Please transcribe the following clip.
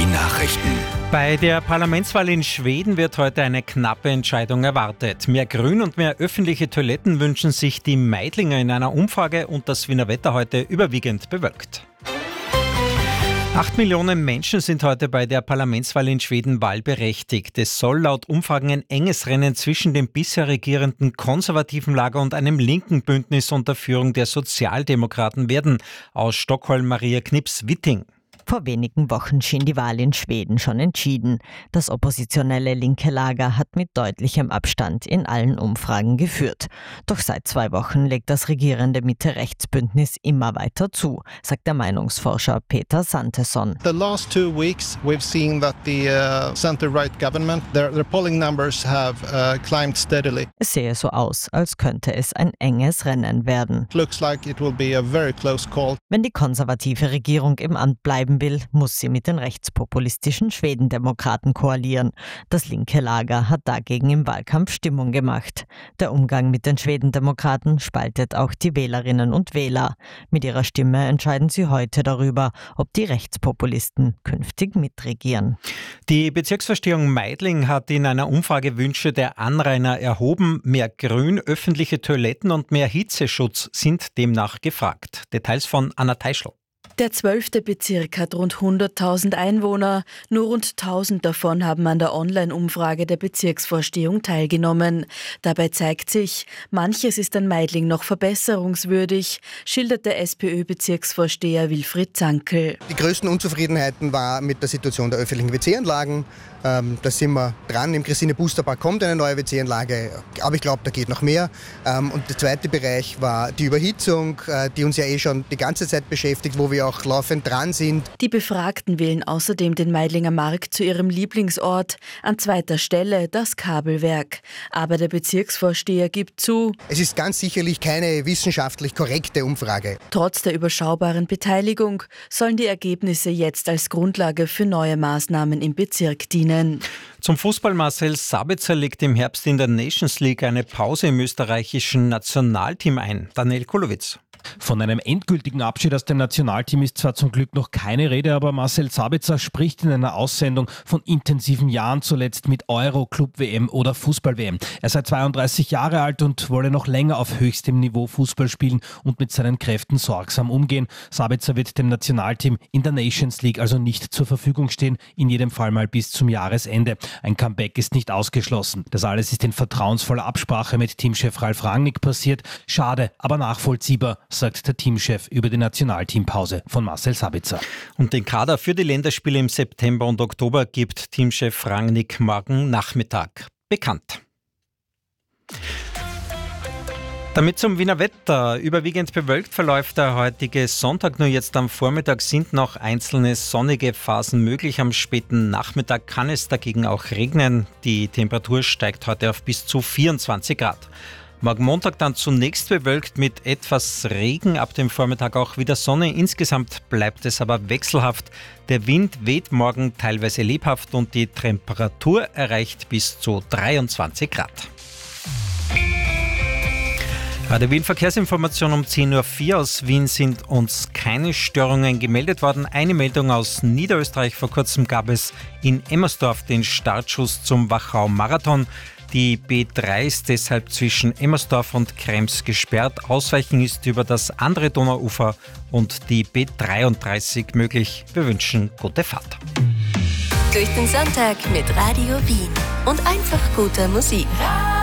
Nachrichten. Bei der Parlamentswahl in Schweden wird heute eine knappe Entscheidung erwartet. Mehr Grün und mehr öffentliche Toiletten wünschen sich die Meidlinger in einer Umfrage und das Wiener Wetter heute überwiegend bewölkt. 8 Millionen Menschen sind heute bei der Parlamentswahl in Schweden wahlberechtigt. Es soll laut Umfragen ein enges Rennen zwischen dem bisher regierenden konservativen Lager und einem linken Bündnis unter Führung der Sozialdemokraten werden. Aus Stockholm Maria Knips-Witting. Vor wenigen Wochen schien die Wahl in Schweden schon entschieden. Das oppositionelle linke Lager hat mit deutlichem Abstand in allen Umfragen geführt. Doch seit 2 Wochen legt das regierende Mitte-Rechts-Bündnis immer weiter zu, sagt der Meinungsforscher Peter Santesson. The last 2 weeks we've seen that the center-right government, their polling numbers have climbed steadily. Es sehe so aus, als könnte es ein enges Rennen werden. It looks like it will be a very close call. Wenn die konservative Regierung im Amt bleiben will, muss sie mit den rechtspopulistischen Schwedendemokraten koalieren. Das linke Lager hat dagegen im Wahlkampf Stimmung gemacht. Der Umgang mit den Schwedendemokraten spaltet auch die Wählerinnen und Wähler. Mit ihrer Stimme entscheiden sie heute darüber, ob die Rechtspopulisten künftig mitregieren. Die Bezirksvorstehung Meidling hat in einer Umfrage Wünsche der Anrainer erhoben. Mehr Grün, öffentliche Toiletten und mehr Hitzeschutz sind demnach gefragt. Details von Anna Teischl. Der 12. Bezirk hat rund 100.000 Einwohner. Nur rund 1.000 davon haben an der Online-Umfrage der Bezirksvorstehung teilgenommen. Dabei zeigt sich, manches ist an Meidling noch verbesserungswürdig, schildert der SPÖ-Bezirksvorsteher Wilfried Zankel. Die größten Unzufriedenheiten war mit der Situation der öffentlichen WC-Anlagen. Da sind wir dran. Im Christine-Buster-Park kommt eine neue WC-Anlage, aber ich glaube, da geht noch mehr. Und der zweite Bereich war die Überhitzung, die uns ja schon die ganze Zeit beschäftigt, wo wir auch laufend dran sind. Die Befragten wählen außerdem den Meidlinger Markt zu ihrem Lieblingsort. An zweiter Stelle das Kabelwerk. Aber der Bezirksvorsteher gibt zu: Es ist ganz sicherlich keine wissenschaftlich korrekte Umfrage. Trotz der überschaubaren Beteiligung sollen die Ergebnisse jetzt als Grundlage für neue Maßnahmen im Bezirk dienen. Zum Fußball: Marcel Sabitzer legt im Herbst in der Nations League eine Pause im österreichischen Nationalteam ein. Daniel Kulowitz. Von einem endgültigen Abschied aus dem Nationalteam ist zwar zum Glück noch keine Rede, aber Marcel Sabitzer spricht in einer Aussendung von intensiven Jahren, zuletzt mit Euro, Club-WM oder Fußball-WM. Er sei 32 Jahre alt und wolle noch länger auf höchstem Niveau Fußball spielen und mit seinen Kräften sorgsam umgehen. Sabitzer wird dem Nationalteam in der Nations League also nicht zur Verfügung stehen, in jedem Fall mal bis zum Jahresende. Ein Comeback ist nicht ausgeschlossen. Das alles ist in vertrauensvoller Absprache mit Teamchef Ralf Rangnick passiert. Schade, aber nachvollziehbar, sagt der Teamchef über die Nationalteampause von Marcel Sabitzer. Und den Kader für die Länderspiele im September und Oktober gibt Teamchef Rangnick morgen Nachmittag bekannt. Damit zum Wiener Wetter. Überwiegend bewölkt verläuft der heutige Sonntag. Nur jetzt am Vormittag sind noch einzelne sonnige Phasen möglich. Am späten Nachmittag kann es dagegen auch regnen. Die Temperatur steigt heute auf bis zu 24 Grad. Morgen Montag dann zunächst bewölkt mit etwas Regen, ab dem Vormittag auch wieder Sonne. Insgesamt bleibt es aber wechselhaft. Der Wind weht morgen teilweise lebhaft und die Temperatur erreicht bis zu 23 Grad. Radio Wien Verkehrsinformation um 10.04 Uhr. Aus Wien sind uns keine Störungen gemeldet worden. Eine Meldung aus Niederösterreich. Vor kurzem gab es in Emmersdorf den Startschuss zum Wachau-Marathon. Die B3 ist deshalb zwischen Emmersdorf und Krems gesperrt. Ausweichen ist über das andere Donauufer und die B33 möglich. Wir wünschen gute Fahrt. Durch den Sonntag mit Radio Wien und einfach guter Musik.